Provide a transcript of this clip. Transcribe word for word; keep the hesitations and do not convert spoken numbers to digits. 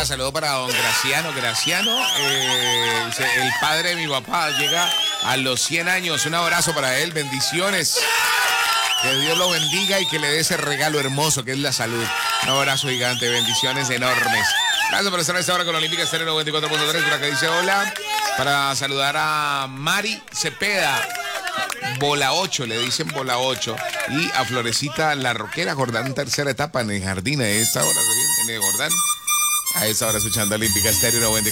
saludo para don Graciano. Graciano, eh, el padre de mi papá, llega a los cien años. Un abrazo para él, bendiciones. Que Dios lo bendiga y que le dé ese regalo hermoso que es la salud. Un abrazo gigante, bendiciones enormes. Gracias por estar a esta hora con Olímpica Estéreo noventa y cuatro punto tres, por acá dice hola. Para saludar a Mari Cepeda, Bola ocho, le dicen Bola ocho. Y a Florecita La Roquera, Jordán, tercera etapa en el jardín a esta hora, en el Jordán. A esta hora escuchando Olímpica Estéreo noventa y cuatro.